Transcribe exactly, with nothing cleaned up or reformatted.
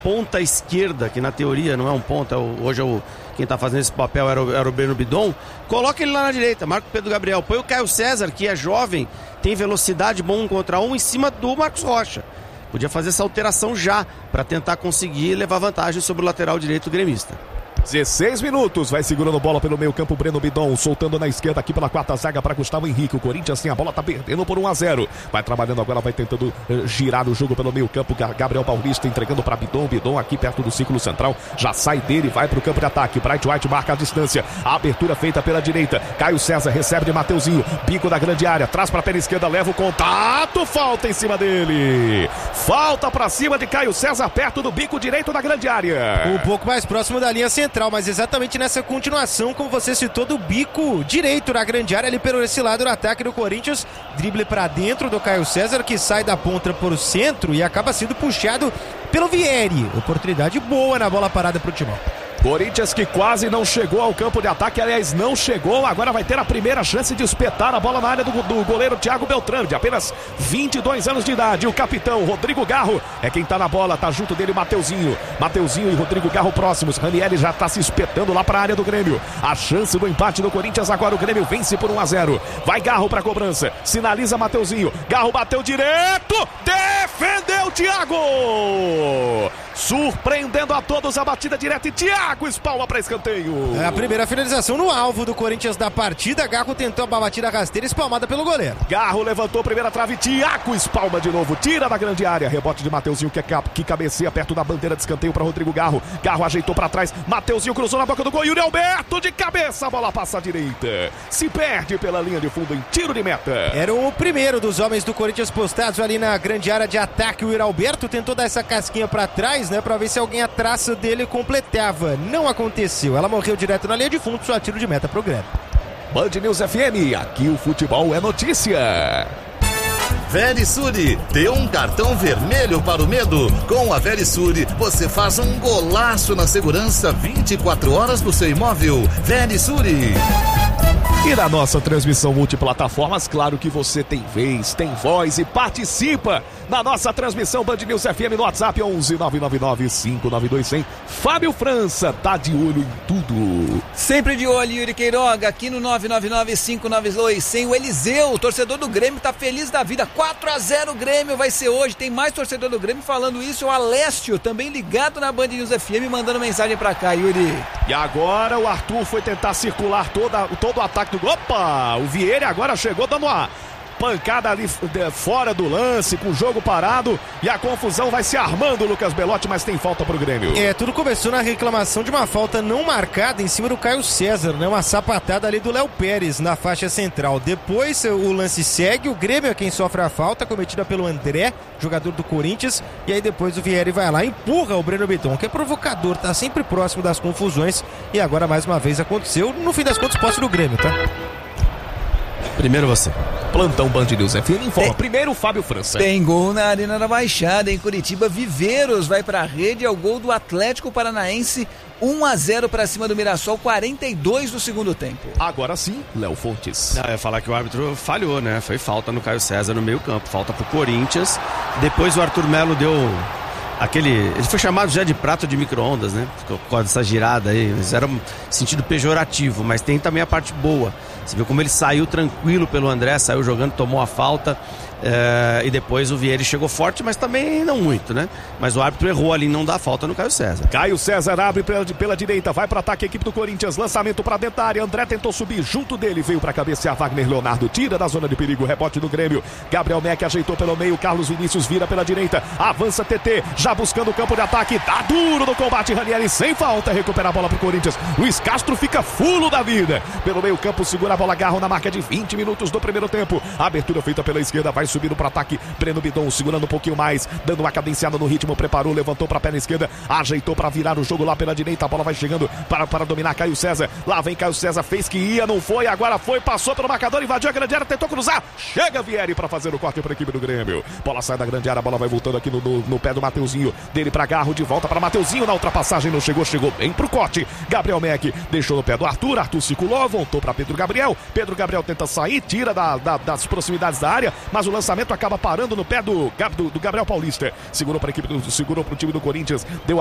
ponta esquerda, que na teoria não é um ponta, hoje é o, quem tá fazendo esse papel era o, era o Breno Bidon, coloca ele lá na direita, marca o Pedro Gabriel, põe o Caio César, que é jovem, tem velocidade, bom um contra um, em cima do Marcos Rocha. Podia fazer essa alteração já, para tentar conseguir levar vantagem sobre o lateral direito gremista. dezesseis minutos, vai segurando bola pelo meio campo, Breno Bidon, soltando na esquerda aqui pela quarta zaga para Gustavo Henrique. O Corinthians tem a bola, tá perdendo por um a zero. Vai trabalhando agora, vai tentando uh, girar o jogo pelo meio campo. Gabriel Paulista entregando para Bidon, Bidon aqui perto do círculo central, já sai dele, vai pro campo de ataque. Bright White marca a distância, a abertura feita pela direita. Caio César recebe de Mateuzinho, bico da grande área, traz pra perna esquerda, leva o contato, falta em cima dele. Falta pra cima de Caio César, perto do bico direito da grande área. Um pouco mais próximo da linha central, mas exatamente nessa continuação, como você citou, do bico direito na grande área, ali pelo esse lado do ataque do Corinthians. Drible para dentro do Caio César, que sai da ponta para o centro e acaba sendo puxado pelo Vieri. Oportunidade boa na bola parada para o Timão. Corinthians que quase não chegou ao campo de ataque, aliás, não chegou, agora vai ter a primeira chance de espetar a bola na área do, do goleiro Thiago Beltrão, de apenas vinte e dois anos de idade. O capitão Rodrigo Garro é quem tá na bola, tá junto dele Mateuzinho. Mateuzinho e Rodrigo Garro próximos. Ranieri já tá se espetando lá para a área do Grêmio. A chance do empate do Corinthians, agora o Grêmio vence por um a zero. Vai Garro pra cobrança, sinaliza Mateuzinho. Garro bateu direto, defendeu Thiago! Surpreendendo a todos a batida direta e Thiago espalma para escanteio. É a primeira finalização no alvo do Corinthians da partida. Garro tentou a batida rasteira espalmada pelo goleiro. Garro levantou a primeira trave, Thiago espalma de novo, tira da grande área. Rebote de Mateuzinho que, é cap, que cabeceia perto da bandeira de escanteio para Rodrigo Garro. Garro ajeitou para trás, Mateuzinho cruzou na boca do gol. Yuri Alberto de cabeça, a bola passa à direita. Se perde pela linha de fundo em tiro de meta. Era o primeiro dos homens do Corinthians postados ali na grande área de ataque. O Yuri Alberto tentou dar essa casquinha para trás, né, para ver se alguém atrás dele completava. Não aconteceu, ela morreu direto na linha de fundo, só tiro de meta pro Grêmio. Band News F M, aqui o futebol é notícia. Verisure, dê um cartão vermelho para o medo. Com a Verisure, você faz um golaço na segurança vinte e quatro horas do seu imóvel. Verisure. E na nossa transmissão multiplataformas, claro que você tem vez, tem voz e participa na nossa transmissão Band News F M no WhatsApp onze nove nove nove cinco nove dois zero zero. Fábio França tá de olho em tudo. Sempre de olho, Yuri Queiroga, aqui no nove nove nove cinco nove dois zero zero. O Eliseu, o torcedor do Grêmio, tá feliz da vida. quatro a zero Grêmio vai ser hoje. Tem mais torcedor do Grêmio falando isso. O Alessio, também ligado na Band News F M, mandando mensagem pra cá, Yuri. E agora o Arthur foi tentar circular toda, todo o ataque do... Opa! O Vieira agora chegou dando uma pancada ali fora do lance, com o jogo parado, e a confusão vai se armando, Lucas Belotti, mas tem falta pro Grêmio. É, tudo começou na reclamação de uma falta não marcada em cima do Caio César, né? Uma sapatada ali do Léo Pérez na faixa central. Depois o lance segue, o Grêmio é quem sofre a falta, cometida pelo André, jogador do Corinthians, e aí depois o Vieri vai lá, empurra o Breno Bidon, que é provocador, tá sempre próximo das confusões, e agora mais uma vez aconteceu, no fim das contas, posse do Grêmio, tá? Primeiro você. Plantão Band News F M informa. Tem, Primeiro, Fábio França. Tem gol na Arena da Baixada, em Curitiba. Viveiros vai pra rede, é o gol do Atlético Paranaense. um a zero pra cima do Mirassol, quarenta e dois do segundo tempo. Agora sim, Léo Fontes. Não, eu ia falar que o árbitro falhou, né? Foi falta no Caio César no meio campo. Falta pro Corinthians. Depois o Arthur Melo deu... Aquele, ele foi chamado já de prato de micro-ondas, né? Com essa girada aí, mas era um sentido pejorativo, mas tem também a parte boa. Você viu como ele saiu tranquilo pelo André, saiu jogando, tomou a falta. É, e depois o Vieri chegou forte, mas também não muito, né? Mas o árbitro errou ali, não dá falta no Caio César. Caio César abre pela, pela direita, vai para ataque a equipe do Corinthians, lançamento para dentro da área, André tentou subir, junto dele veio para cabecear Wagner Leonardo, tira da zona de perigo, rebote do Grêmio, Gabriel Meck ajeitou pelo meio, Carlos Vinícius vira pela direita, avança T T, já buscando o campo de ataque, dá duro no combate, Ranieri sem falta, recupera a bola pro Corinthians, Luiz Castro fica fulo da vida, pelo meio campo segura a bola, Garro na marca de vinte minutos do primeiro tempo, abertura feita pela esquerda, vai subindo para ataque, Breno Bidon segurando um pouquinho mais, dando uma cadenciada no ritmo, preparou, levantou para a perna esquerda, ajeitou para virar o jogo lá pela direita, a bola vai chegando para, para dominar Caio César, lá vem Caio César, fez que ia, não foi, agora foi, passou pelo marcador, invadiu a grande área, tentou cruzar, chega Vieri para fazer o corte para a equipe do Grêmio, bola sai da grande área, a bola vai voltando aqui no, no, no pé do Mateuzinho, dele para Garro, de volta para Mateuzinho, na ultrapassagem não chegou, chegou bem pro corte, Gabriel Meck deixou no pé do Arthur, Arthur circulou, voltou para Pedro Gabriel, Pedro Gabriel tenta sair, tira da, da, das proximidades da área, mas o lance lançamento acaba parando no pé do, do, do Gabriel Paulista. Segurou para a equipe do, segurou para o time do Corinthians. Deu